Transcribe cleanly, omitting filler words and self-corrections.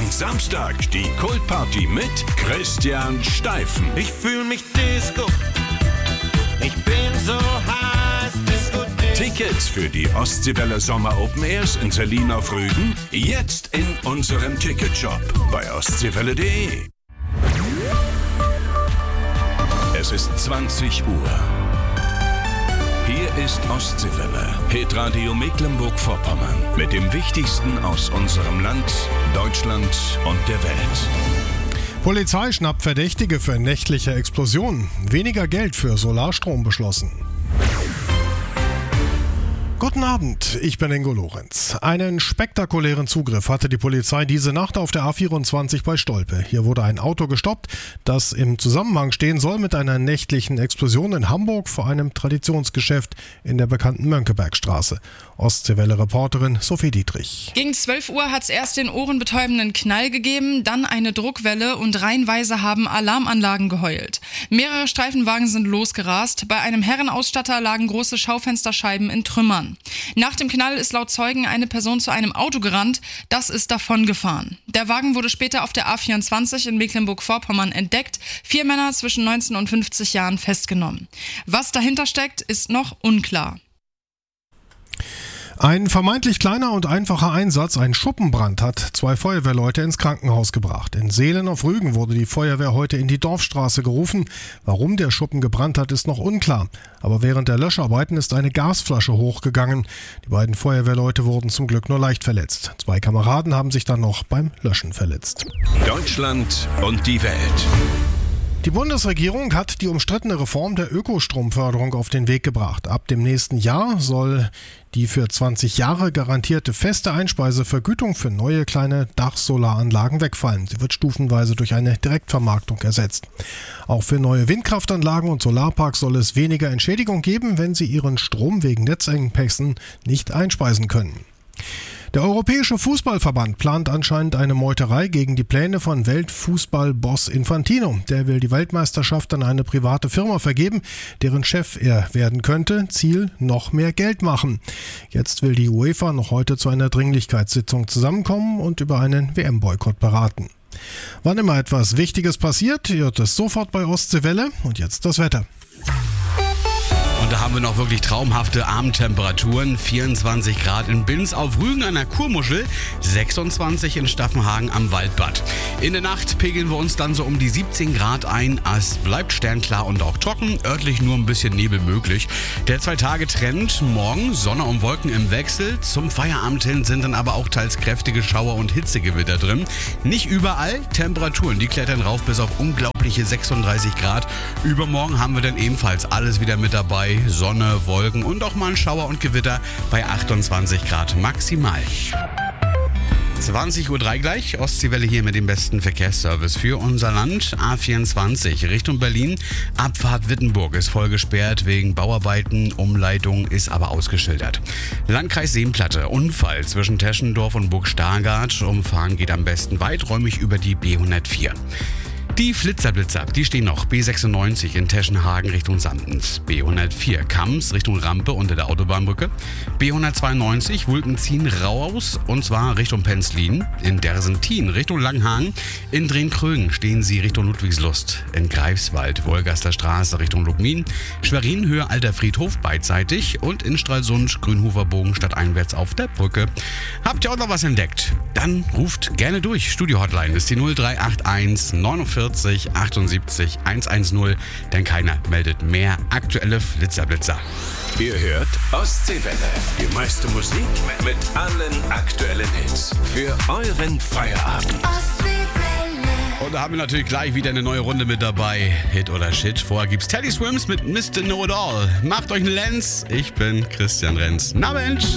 Und Samstag die Kultparty mit Christian Steifen. Ich fühl mich Disco. Ich bin so heiß, Disco. Tickets für die Ostseewelle Sommer Open Airs in Selin auf Rügen jetzt in unserem Ticketshop bei ostseewelle.de. Es ist 20 Uhr. Hier ist Ostseewelle, Hitradio Mecklenburg-Vorpommern mit dem Wichtigsten aus unserem Land, Deutschland und der Welt. Polizei schnappt Verdächtige für nächtliche Explosionen. Weniger Geld für Solarstrom beschlossen. Guten Abend, ich bin Ingo Lorenz. Einen spektakulären Zugriff hatte die Polizei diese Nacht auf der A24 bei Stolpe. Hier wurde ein Auto gestoppt, das im Zusammenhang stehen soll mit einer nächtlichen Explosion in Hamburg vor einem Traditionsgeschäft in der bekannten Mönckebergstraße. Ostseewelle-Reporterin Sophie Dietrich. Gegen 12 Uhr hat es erst den ohrenbetäubenden Knall gegeben, dann eine Druckwelle und reihenweise haben Alarmanlagen geheult. Mehrere Streifenwagen sind losgerast. Bei einem Herrenausstatter lagen große Schaufensterscheiben in Trümmern. Nach dem Knall ist laut Zeugen eine Person zu einem Auto gerannt, das ist davongefahren. Der Wagen wurde später auf der A24 in Mecklenburg-Vorpommern entdeckt, 4 Männer zwischen 19 und 50 Jahren festgenommen. Was dahinter steckt, ist noch unklar. Ein vermeintlich kleiner und einfacher Einsatz, ein Schuppenbrand, hat 2 Feuerwehrleute ins Krankenhaus gebracht. In Seelen auf Rügen wurde die Feuerwehr heute in die Dorfstraße gerufen. Warum der Schuppen gebrannt hat, ist noch unklar. Aber während der Löscharbeiten ist eine Gasflasche hochgegangen. Die beiden Feuerwehrleute wurden zum Glück nur leicht verletzt. 2 Kameraden haben sich dann noch beim Löschen verletzt. Deutschland und die Welt. Die Bundesregierung hat die umstrittene Reform der Ökostromförderung auf den Weg gebracht. Ab dem nächsten Jahr soll die für 20 Jahre garantierte feste Einspeisevergütung für neue kleine Dachsolaranlagen wegfallen. Sie wird stufenweise durch eine Direktvermarktung ersetzt. Auch für neue Windkraftanlagen und Solarparks soll es weniger Entschädigung geben, wenn sie ihren Strom wegen Netzengpässen nicht einspeisen können. Der Europäische Fußballverband plant anscheinend eine Meuterei gegen die Pläne von Weltfußballboss Infantino. Der will die Weltmeisterschaft an eine private Firma vergeben, deren Chef er werden könnte. Ziel: noch mehr Geld machen. Jetzt will die UEFA noch heute zu einer Dringlichkeitssitzung zusammenkommen und über einen WM-Boykott beraten. Wann immer etwas Wichtiges passiert, hört es sofort bei Ostseewelle. Und jetzt das Wetter. Und da haben wir noch wirklich traumhafte Abendtemperaturen. 24 Grad in Binz auf Rügen an der Kurmuschel, 26 in Staffenhagen am Waldbad. In der Nacht pegeln wir uns dann so um die 17 Grad ein. Es bleibt sternklar und auch trocken, örtlich nur ein bisschen Nebel möglich. Der 2-Tage-Trend, morgen Sonne und Wolken im Wechsel. Zum Feierabend hin sind dann aber auch teils kräftige Schauer und Hitzegewitter drin. Nicht überall, Temperaturen, die klettern rauf bis auf unglaubliche 36 Grad. Übermorgen haben wir dann ebenfalls alles wieder mit dabei. Sonne, Wolken und auch mal ein Schauer und Gewitter bei 28 Grad maximal. 20.03 Uhr gleich, Ostseewelle hier mit dem besten Verkehrsservice für unser Land. A24 Richtung Berlin, Abfahrt Wittenburg ist voll gesperrt wegen Bauarbeiten, Umleitung ist aber ausgeschildert. Landkreis Seenplatte, Unfall zwischen Teschendorf und Burg Stargard. Umfahren geht am besten weiträumig über die B104. Die Flitzerblitzer, die stehen noch. B96 in Teschenhagen Richtung Sandens. B104 Kams Richtung Rampe unter der Autobahnbrücke. B192 Wulkenzien raus und zwar Richtung Penzlin. In Dersentin Richtung Langhagen. In Drehkrögen stehen sie Richtung Ludwigslust. In Greifswald Wolgaster Straße Richtung Lubmin. Schwerin Höhe Alter Friedhof beidseitig. Und in Stralsund Grünhofer Bogen stadteinwärts auf der Brücke. Habt ihr auch noch was entdeckt? Dann ruft gerne durch. Studio-Hotline ist die 0381 49 78 110, denn keiner meldet mehr aktuelle Flitzerblitzer. Ihr hört Ostseewelle, die meiste Musik mit allen aktuellen Hits für euren Feierabend. Und da haben wir natürlich gleich wieder eine neue Runde mit dabei. Hit oder Shit. Vorher gibt's Teddy Swims mit Mr. Know It All. Macht euch einen Lenz. Ich bin Christian Renz. Na Mensch.